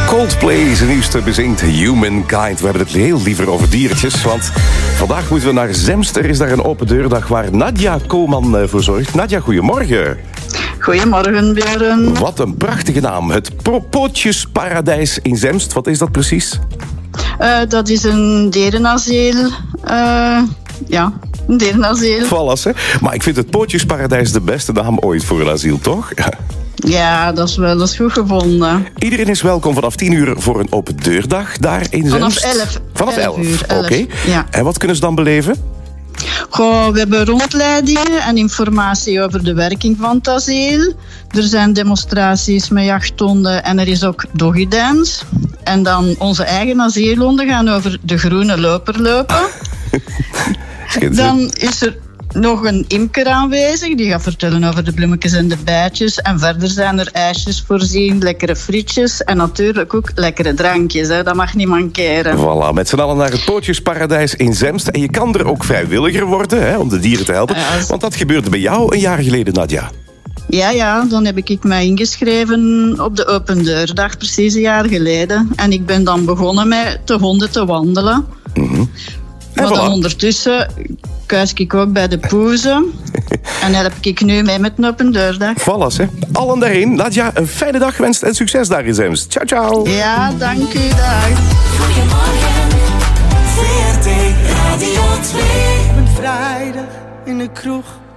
Coldplay, zijn nieuwste bezingt Humankind. We hebben het heel liever over diertjes, want vandaag moeten we naar Zemst. Er is daar een open deurdag waar Nadia Koman voor zorgt. Nadia, goedemorgen. Goedemorgen, Björn. Wat een prachtige naam. Het Pootjesparadijs in Zemst. Wat is dat precies? Dat is een dierenasiel. Een dierenasiel. Vallas, hè? Maar ik vind het Pootjesparadijs de beste naam ooit voor een asiel, toch? Ja, dat is goed gevonden. Iedereen is welkom vanaf 10 uur voor een open deurdag daar in Zemst. Vanaf 11 uur. Oké. Ja. En wat kunnen ze dan beleven? Goh, we hebben rondleidingen en informatie over de werking van het asiel. Er zijn demonstraties met jachthonden en er is ook doggydance. En dan onze eigen asielhonden gaan over de groene loper lopen. Dan is er nog een imker aanwezig, die gaat vertellen over de bloemetjes en de bijtjes. En verder zijn er ijsjes voorzien, lekkere frietjes en natuurlijk ook lekkere drankjes. Hè. Dat mag niet mankeren. Voilà, met z'n allen naar het Pootjesparadijs in Zemst. En je kan er ook vrijwilliger worden, hè, om de dieren te helpen. Want dat gebeurde bij jou een jaar geleden, Nadia. Ja, dan heb ik mij ingeschreven op de open deurdag, precies een jaar geleden. En ik ben dan begonnen met de honden te wandelen. Mm-hmm. Maar dan ondertussen kuis ik ook bij de poezen. En daar heb ik nu mee met een open deurdag. Vallas, hè. Allen daarheen. Nadia, een fijne dag gewenst en succes daar in Zemst. Ciao, ciao. Ja, dank u, dag. Goedemorgen, VRT Radio 2. Een vrijdag in de kroeg.